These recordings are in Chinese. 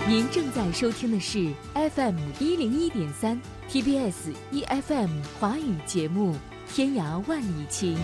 您正在收听的是 FM101.3 TBS EFM 华语节目《天涯万里情》。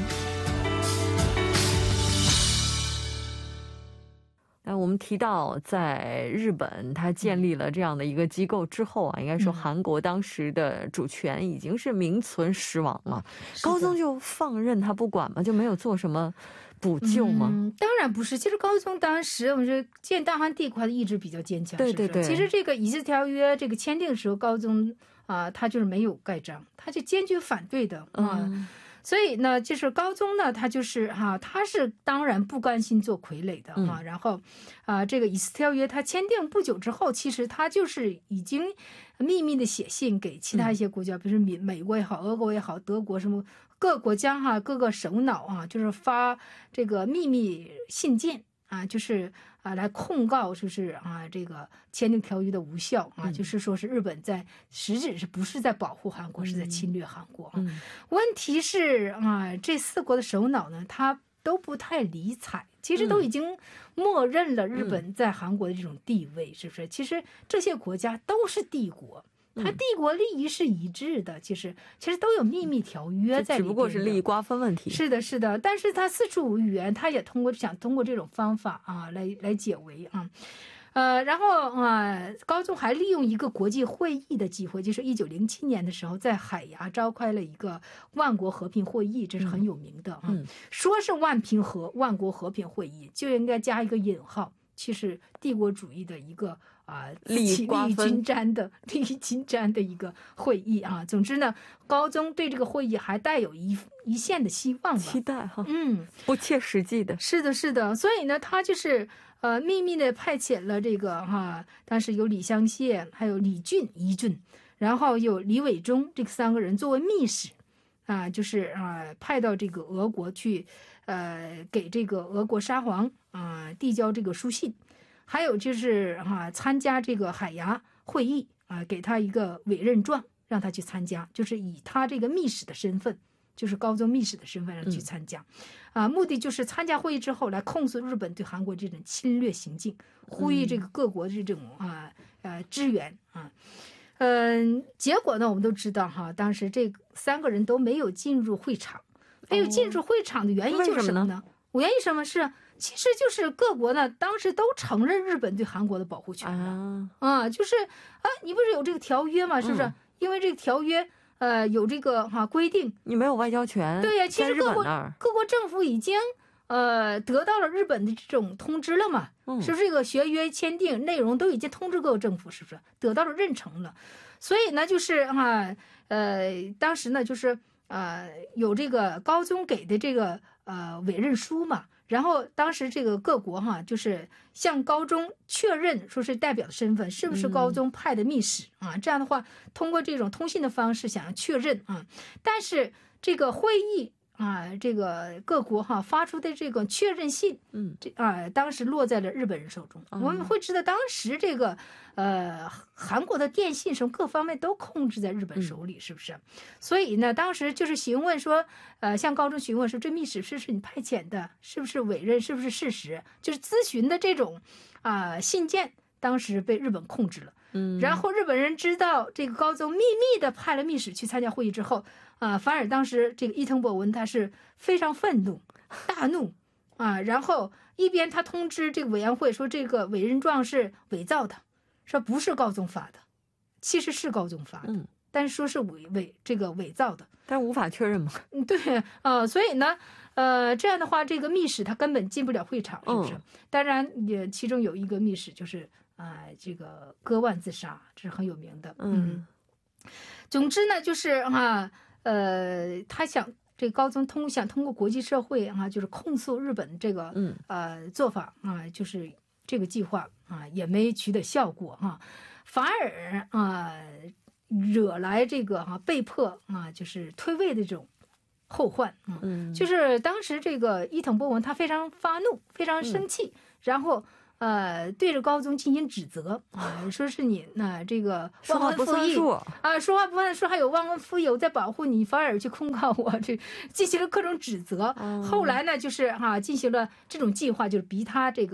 我们提到在日本它建立了这样的一个机构之后啊，应该说韩国当时的主权已经是名存实亡了，高宗就放任他不管吗？就没有做什么补救吗？ 当然不是。其实高宗当时我们说建大汉帝国，他的意志比较坚强， 对对对。 其实这个以斯条约这个签订的时候，高宗他就是没有盖章，他就坚决反对的所以呢，就是高宗呢，他就是他是当然不甘心做傀儡的然后这个以斯条约他签订不久之后，其实他就是已经秘密的写信给其他一些国家，比如说美国也好，俄国也好，德国什么各国家各个首脑就是发这个秘密信件就是来控告就是这个签订条约的无效就是说是日本在实质是不是在保护韩国，是在侵略韩国问题是这四国的首脑呢，他都不太理睬，其实都已经默认了日本在韩国的这种地位，是不是？其实这些国家都是帝国，它帝国利益是一致的，其实都有秘密条约在里面，只不过是利益瓜分问题。是的，是的。但是他四处无语言，他也想通过这种方法来解围然后高宗还利用一个国际会议的机会，就是1907年的时候，在海牙召开了一个万国和平会议，这是很有名的说是万国和平会议，就应该加一个引号。其实帝国主义的一个利益均沾的一个会议总之呢，高宗对这个会议还带有一线的希望吧，期待不切实际的。是的，是的。所以呢，他就是秘密的派遣了这个当时有李相燮，还有李义俊，然后有李伟忠这三个人作为密使就是派到这个俄国去给这个俄国沙皇递交这个书信，还有就是参加这个海牙会议给他一个委任状，让他去参加，就是以他这个密使的身份，就是高宗密使的身份让他去参加目的就是参加会议之后来控诉日本对韩国这种侵略行径，呼吁这个各国这种支援结果呢，我们都知道当时这三个人都没有进入会场。没有进入会场的原因就是什么呢？原因什么是？其实就是各国呢，当时都承认日本对韩国的保护权就是你不是有这个条约吗？是不是？因为这个条约有这个规定，你没有外交权。对呀，其实各国政府已经得到了日本的这种通知了嘛，是不是？这个协约签订内容都已经通知各个政府，是不是得到了认成了？所以呢，就是当时呢，就是有这个高宗给的这个委任书嘛，然后当时这个各国就是向高宗确认说是代表的身份是不是高宗派的密使这样的话通过这种通信的方式想要确认但是这个会议这个各国发出的这个确认信当时落在了日本人手中我们会知道当时这个韩国的电信什么各方面都控制在日本手里是不是所以呢当时就是询问说向高宗询问说这密使是不是你派遣的是不是委任是不是事实就是咨询的这种信件当时被日本控制了然后日本人知道这个高宗秘密的派了密使去参加会议之后反而当时这个伊藤博文他是非常愤怒大怒然后一边他通知这个委员会说这个委任状是伪造的说不是高宗发的其实是高宗发的但是说是这个伪造的但无法确认嘛对所以呢这样的话这个密使他根本进不了会场是不是当然也其中有一个密使就是这个割腕自杀这是很有名的总之呢就是他想这个高宗想通过国际社会就是控诉日本这个做法就是这个计划也没取得效果反而惹来这个被迫就是退位的这种后患就是当时这个伊藤博文他非常发怒非常生气然后对着高宗进行指责说是你这个忘恩负义说话不算数还有忘恩负义我在保护你反而去控告我这进行了各种指责后来呢就是进行了这种计划就是逼他这个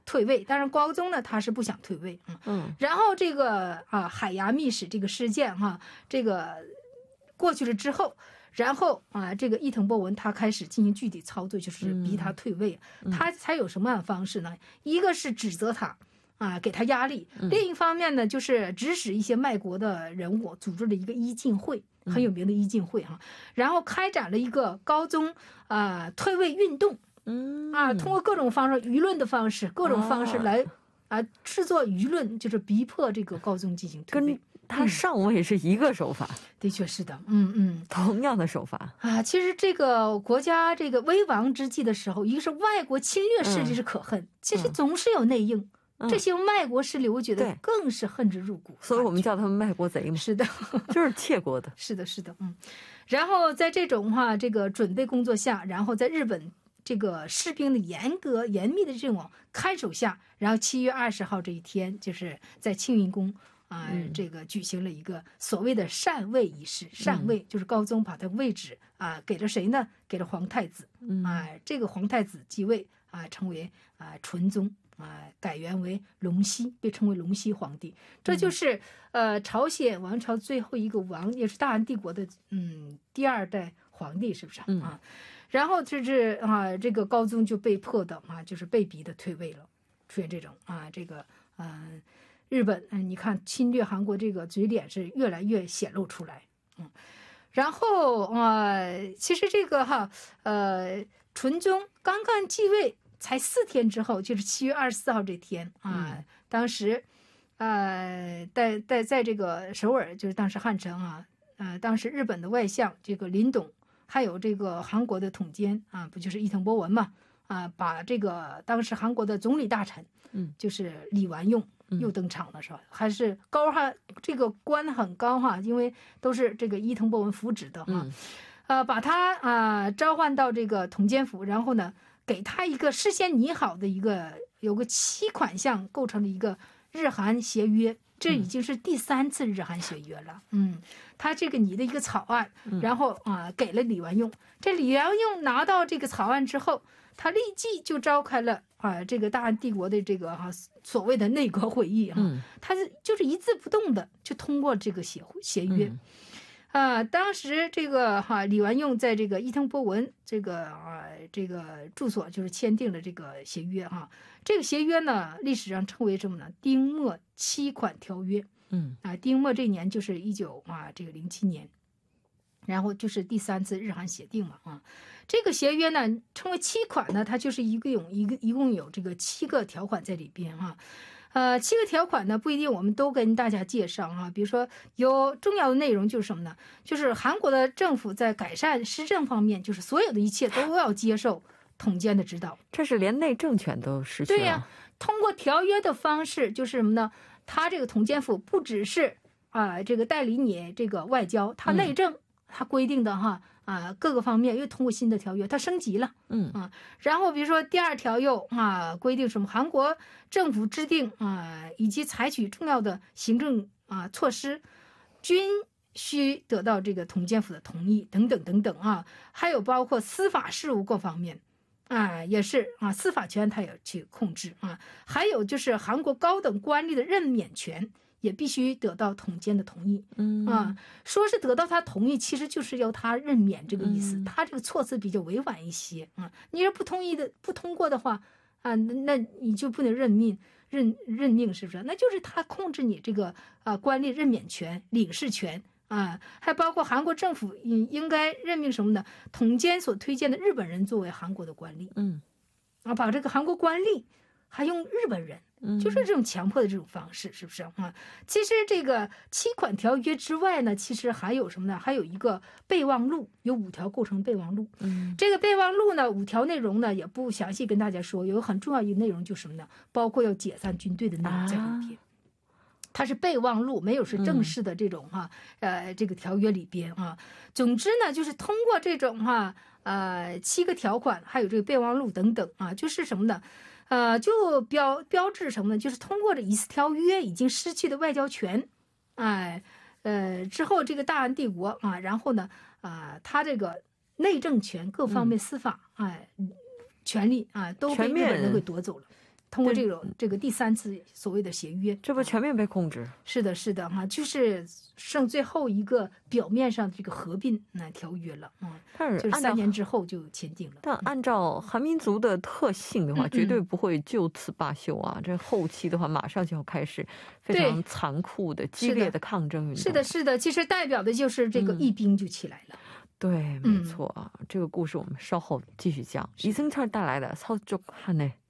退位。当然高宗呢他是不想退位，然后这个海牙密使这个事件这个过去了之后，然后这个伊藤博文他开始进行具体操作，就是逼他退位。他才有什么样的方式呢？一个是指责他给他压力，另一方面呢就是指使一些卖国的人物组织了一个伊进会，很有名的伊进会然后开展了一个高宗退位运动。通过各种方式，舆论的方式，各种方式来制作舆论，就是逼迫这个高宗进行退位。 跟他上位是一个手法， 的确是的， 同样的手法其实这个国家这个危亡之际的时候，一个是外国侵略势力是可恨，其实总是有内应。这些卖国势力，我觉得更是恨之入骨， 所以我们叫他们卖国贼嘛。 是的， 就是窃国的。 是的，是的，然后在这种这个准备工作下，然后在日本这个士兵的严密的这种看守下，然后7月20号这一天，就是在庆云宫这个举行了一个所谓的禅位仪式。禅位就是高宗把他位置给了谁呢？给了皇太子。这个皇太子继位成为纯宗。改元为隆熙，被称为隆熙皇帝。这就是朝鲜王朝最后一个王，也是大韩帝国的第2代皇帝，是不是然后就是这个高宗就被迫的就是被逼的退位了，出现这种这个日本你看侵略韩国这个嘴脸是越来越显露出来。然后其实这个纯宗刚刚继位才4天之后，就是7月24号这天当时在这个首尔，就是当时汉城当时日本的外相这个林董，还有这个韩国的统监不就是伊藤博文嘛把这个当时韩国的总理大臣就是李完用又登场了，是吧？还是这个官很高因为都是这个伊藤博文扶植的把他召唤到这个统监府，然后呢给他一个事先拟好的有个7款项构成的一个日韩协约，这已经是第3次日韩协约了。他这个拟的一个草案，然后给了李完用。这李完用拿到这个草案之后，他立即就召开了这个大韩帝国的这个所谓的内阁会议他就是一字不动的就通过这个协约。当时这个李完用在这个伊藤博文这个住所就是签订了这个协约这个协约呢历史上称为什么呢？丁墨7款条约。丁墨这年就是1907年，然后就是第3次日韩协定嘛这个协约呢称为7款呢，它就是一共有这个7个条款在里边7个条款呢不一定我们都跟大家介绍比如说有重要的内容就是什么呢？就是韩国的政府在改善施政方面，就是所有的一切都要接受统监的指导。 这是连内政权都失去了。 对呀，通过条约的方式就是什么呢？他这个统监府不只是这个代理你这个外交，他内政他规定的各个方面又通过新的条约它升级了。然后比如说第2条又规定什么？韩国政府制定以及采取重要的行政措施，均需得到这个统监府的同意等等等等还有包括司法事务各方面也是司法权他也去控制还有就是韩国高等官吏的任免权也必须得到统监的同意。说是得到他同意，其实就是要他任免这个意思。他这个措辞比较委婉一些你要不通过的话那你就不能任命，是不是？那就是他控制你这个官吏任免权、领事权还包括韩国政府应该任命什么呢？统监所推荐的日本人作为韩国的官吏。把这个韩国官吏还用日本人。就是这种强迫的这种方式，是不是其实这个7款条约之外呢，其实还有什么呢？还有一个备忘录，有5条构成备忘录。这个备忘录呢，5条内容呢也不详细跟大家说，有很重要一个内容就是什么呢？包括要解散军队的内容在里边。它是备忘录，没有是正式的这种这个条约里边总之呢，就是通过这种7个条款，还有这个备忘录等等就是什么呢？就标志什么呢？就是通过这以次条约已经失去的外交权，之后这个大韩帝国然后呢他这个内政权各方面司法权利都被日本人给夺走了。 通过这个第3次所谓的协约， 这不全面被控制？ 是的，是的哈，就是剩最后一个表面上这个合并条约了， 但是就是3年之后就签订了。 但按照韩民族的特性的话，绝对不会就此罢休啊！这后期的话，马上就要开始非常残酷的、激烈的抗争运动。 是的，是的，其实代表的就是这个义兵就起来了。 对，没错啊。这个故事我们稍后继续讲。이승철带来的서쪽하늘。